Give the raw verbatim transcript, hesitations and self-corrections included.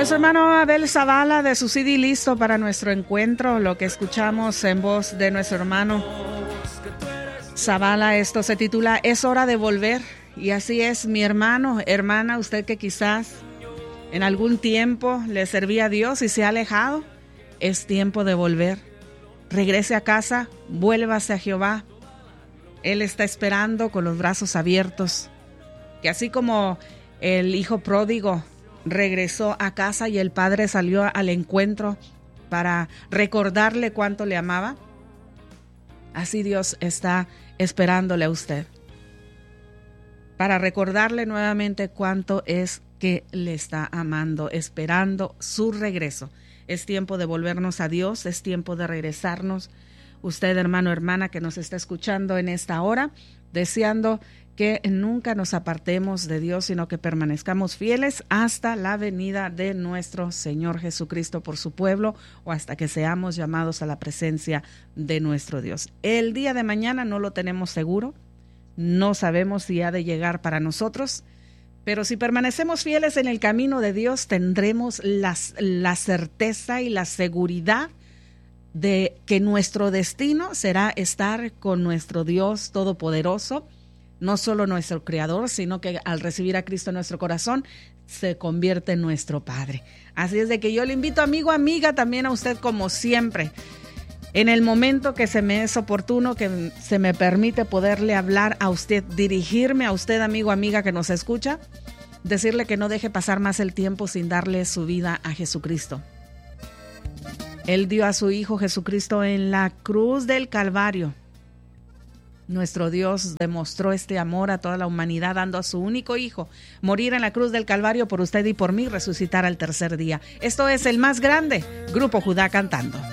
Nuestro hermano Abel Zavala de su C D listo para nuestro encuentro. Lo que escuchamos en voz de nuestro hermano Zavala, esto se titula Es hora de volver. Y así es, mi hermano, hermana, usted que quizás en algún tiempo le servía a Dios y se ha alejado, es tiempo de volver. Regrese a casa, vuélvase a Jehová. Él está esperando con los brazos abiertos. Que así como el hijo pródigo regresó a casa y el padre salió al encuentro para recordarle cuánto le amaba, así Dios está esperándole a usted para recordarle nuevamente cuánto es que le está amando, esperando su regreso. Es tiempo de volvernos a Dios, es tiempo de regresarnos. Usted, hermano, hermana, que nos está escuchando en esta hora, deseando que nunca nos apartemos de Dios, sino que permanezcamos fieles hasta la venida de nuestro Señor Jesucristo por su pueblo, o hasta que seamos llamados a la presencia de nuestro Dios. El día de mañana no lo tenemos seguro, no sabemos si ha de llegar para nosotros, pero si permanecemos fieles en el camino de Dios, tendremos la, la certeza y la seguridad de que nuestro destino será estar con nuestro Dios Todopoderoso, no solo nuestro Creador, sino que al recibir a Cristo en nuestro corazón, se convierte en nuestro Padre. Así es de que yo le invito, amigo, amiga, también a usted, como siempre, en el momento que se me es oportuno, que se me permite poderle hablar a usted, dirigirme a usted, amigo, amiga, que nos escucha, decirle que no deje pasar más el tiempo sin darle su vida a Jesucristo. Él dio a su Hijo Jesucristo en la cruz del Calvario. Nuestro Dios demostró este amor a toda la humanidad, dando a su único Hijo morir en la cruz del Calvario por usted y por mí, resucitar al tercer día. Esto es El Más Grande, Grupo Judá cantando.